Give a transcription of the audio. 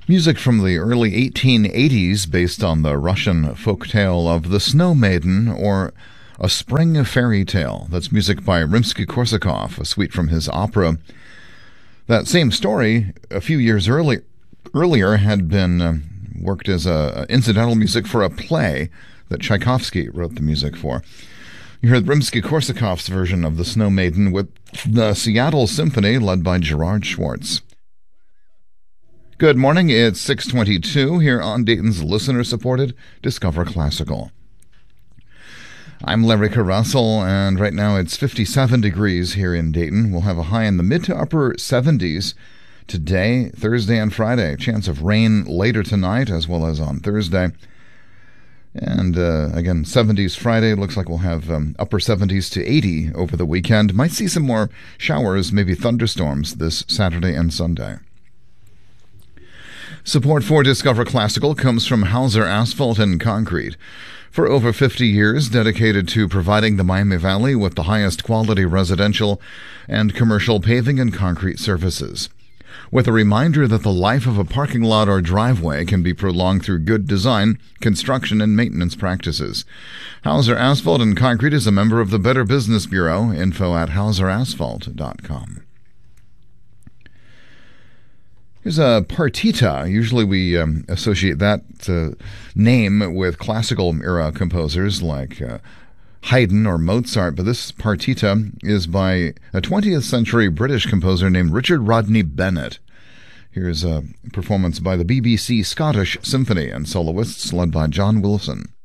Music from the early 1880s based on the Russian folk tale of the Snow Maiden or A Spring Fairy Tale. That's music by Rimsky-Korsakov, a suite from his opera. That same story, a few years earlier, had been worked as incidental music for a play that Tchaikovsky wrote the music for. You heard Rimsky-Korsakov's version of The Snow Maiden with the Seattle Symphony led by Gerard Schwartz. Good morning, it's 6:22 here on Dayton's listener-supported Discover Classical. I'm Larry Russell, and right now it's 57 degrees here in Dayton. We'll have a high in the mid to upper 70s today, Thursday, and Friday. Chance of rain later tonight as well as on Thursday. And again, 70s Friday. Looks like we'll have upper 70s to 80 over the weekend. Might see some more showers, maybe thunderstorms this Saturday and Sunday. Support for Discover Classical comes from Hauser Asphalt and Concrete. For over 50 years, dedicated to providing the Miami Valley with the highest quality residential and commercial paving and concrete services. With a reminder that the life of a parking lot or driveway can be prolonged through good design, construction, and maintenance practices. Hauser Asphalt and Concrete is a member of the Better Business Bureau. Info at hauserasphalt.com. Here's a partita. Usually we associate that name with classical era composers like Haydn or Mozart, but this partita is by a 20th century British composer named Richard Rodney Bennett. Here's a performance by the BBC Scottish Symphony and soloists led by John Wilson.